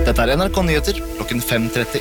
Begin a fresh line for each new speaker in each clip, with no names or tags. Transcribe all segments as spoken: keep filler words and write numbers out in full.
Dette er N R K Nyheter klokken fem tretti.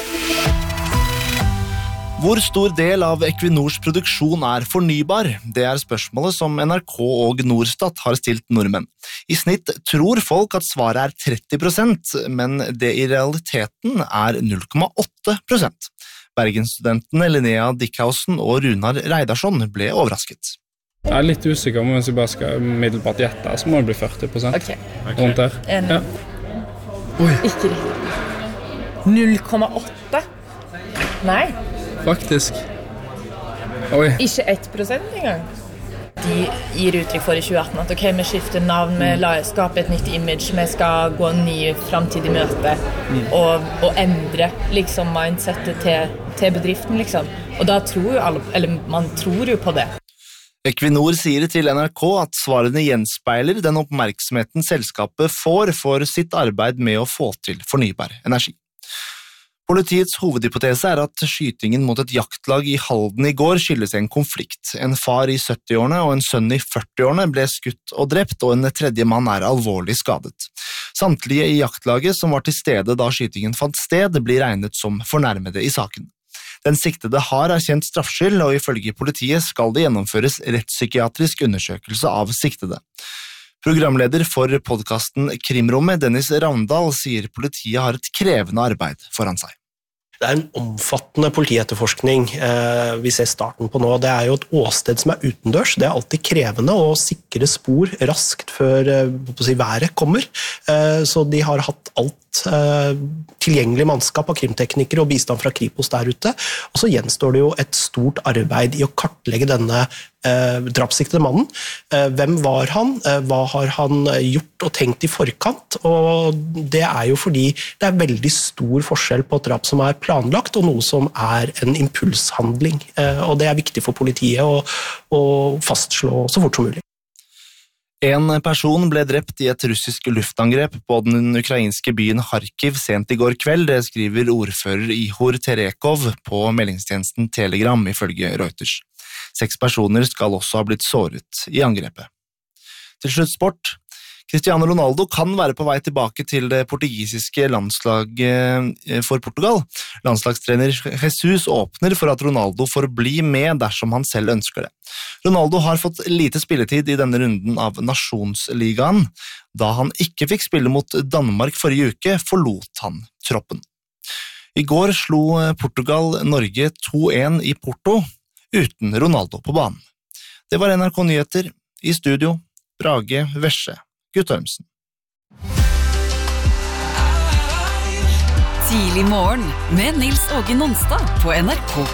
Hvor stor del av Equinors produksjon er fornybar? Det er spørsmålet som N R K og Norstat har stilt nordmenn. I snitt tror folk at svaret er tretti prosent, men det i realiteten er null komma åtte prosent. Bergensstudentene Linnea Dickhausen og Runar Reidarsson ble overrasket.
Jeg er litt usikker, men hvis jeg bare skal middelbart gjette, så må det bli førti prosent.
Ok,
rundt der.
enig.
Ja.
Oi. Ikke riktig. null komma åtte? Nei.
Faktisk. Oi.
Ikke ett prosent engang. De gir uttrykk for i tjue atten at ok, vi skifter navn, vi la- skaper et nytt image, vi skal gå en ny fremtid i møte mm. og, og endre liksom mindsetet til, til bedriften liksom. Og da tror jo alle, eller man tror jo på det.
Equinor sier til N R K at svarene gjenspeiler den oppmerksomheten selskapet får for sitt arbeid med å få til fornybar energi. Politiets hovedhypotese er at skytingen mot et jaktlag i Halden i går skyldes en konflikt. En far i syttiårene og en sønn i førtiårene ble skutt og drept, og en tredje mann er alvorlig skadet. Samtlige i jaktlaget som var til stede da skytingen fant sted, blir regnet som fornærmede i saken. Den siktede har erkjent straffskyld, og ifølge politiet skal det gjennomføres rettspsykiatrisk undersøkelse av siktede. Programleder for podcasten Krimrommet, Dennis Ravndal, sier politiet har et krevende arbeid foran seg.
Det er en omfattende politietterforskning eh, vi ser starten på nå. Det er jo et åsted som er utendørs. Det er alltid krevende å sikre spor raskt før eh, på å si, været kommer. Eh, så de har hatt alt eh, tilgjengelig mannskap av krimteknikere og bistand fra Kripos der ute. Og så gjenstår det jo et stort arbeid i å kartlegge denne eh, drapssiktede mannen. Eh, hvem var han? Eh, hva har han gjort og tenkt i forkant? Og det er jo fordi det er veldig stor forskjell på et drap som er planlagt og noe som er en impulshandling. Eh, og det er viktig for politiet å, å fastslå så fort som mulig.
En person ble drept i et russisk luftangrep på den ukrainske byen Kharkiv sent i går kveld, det skriver ordfører Ihor Terekov på meldingstjenesten Telegram ifølge Reuters. Seks personer skal også ha blitt såret i angrepet. Til slutt sport. Cristiano Ronaldo kan være på vei tilbake til det portugisiske landslaget for Portugal. Landslagstrener Jesus åpner for at Ronaldo får bli med dersom han selv ønsker det. Ronaldo har fått lite spilletid i denne runden av Nasjonsligaen. Da han ikke fikk spille mot Danmark forrige uke, forlot han troppen. I går slo Portugal Norge to en i Porto, uten Ronaldo på banen. Det var N R K Nyheter. I studio, Brage Vesje. Guttormsen.
Tidlig morgen med Nils Åge Nonstad på N R K.